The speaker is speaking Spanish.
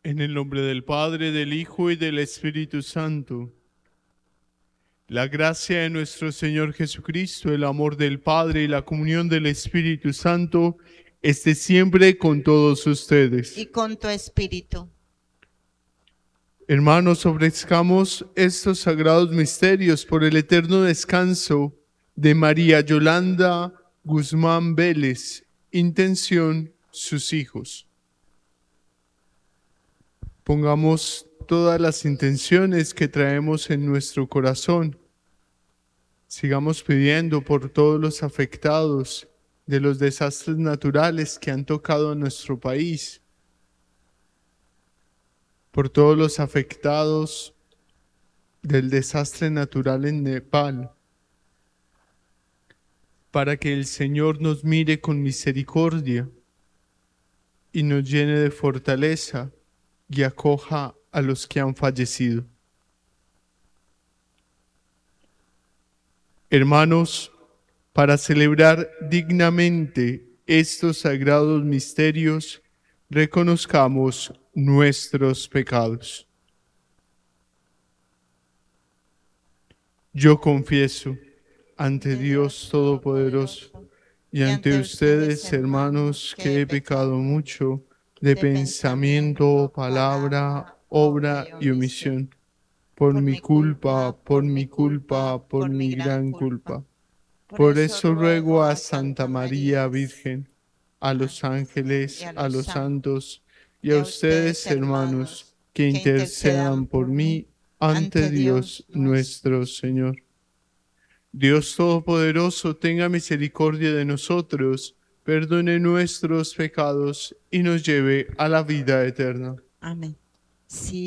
En el nombre del Padre, del Hijo y del Espíritu Santo. La gracia de nuestro Señor Jesucristo, el amor del Padre y la comunión del Espíritu Santo esté siempre con todos ustedes. Y con tu espíritu. Hermanos, ofrezcamos estos sagrados misterios por el eterno descanso de María Yolanda Guzmán Vélez. Intención, sus hijos. Pongamos todas las intenciones que traemos en nuestro corazón. Sigamos pidiendo por todos los afectados de los desastres naturales que han tocado a nuestro país, por todos los afectados del desastre natural en Nepal, para que el Señor nos mire con misericordia y nos llene de fortaleza y acoja a los que han fallecido. Hermanos, para celebrar dignamente estos sagrados misterios, reconozcamos nuestros pecados. Yo confieso ante Dios Todopoderoso y ante ustedes, hermanos, que he pecado mucho de pensamiento, palabra, obra y omisión. Por mi culpa, por mi culpa, por mi gran culpa. Por eso ruego a Santa María Virgen, a los ángeles, a los santos y a ustedes, hermanos, que intercedan por mí ante Dios nuestro Señor. Dios Todopoderoso, tenga misericordia de nosotros, perdone nuestros pecados y nos lleve a la vida eterna. Amén. Sí.